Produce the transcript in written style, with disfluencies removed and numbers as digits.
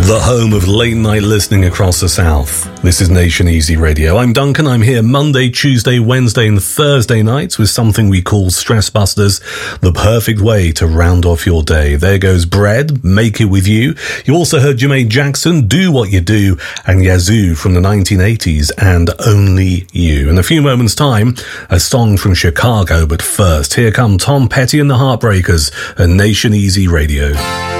The home of late night listening across the South. This is Nation Easy Radio. I'm Duncan. I'm here Monday, Tuesday, Wednesday and Thursday nights with something we call Stress Busters, the perfect way to round off your day. There goes Bread, Make It With You. You also heard Jermaine Jackson, Do What You Do, and Yazoo from the 1980s and Only You. In a few moments' time, a song from Chicago, but first, here come Tom Petty and the Heartbreakers and Nation Easy Radio.